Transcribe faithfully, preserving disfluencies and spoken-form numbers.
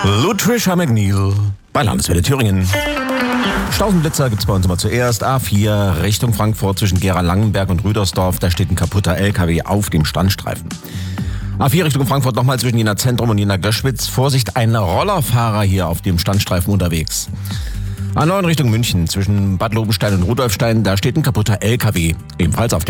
Lutricia McNeil bei Landeswelle Thüringen. Stausenblitzer gibt's bei uns immer zuerst. A vier Richtung Frankfurt zwischen Gera-Langenberg und Rüdersdorf. Da steht ein kaputter L K W auf dem Standstreifen. A vier Richtung Frankfurt nochmal zwischen Jena Zentrum und Jena Göschwitz. Vorsicht, ein Rollerfahrer hier auf dem Standstreifen unterwegs. A neun Richtung München zwischen Bad Lobenstein und Rudolfstein. Da steht ein kaputter L K W. Ebenfalls auf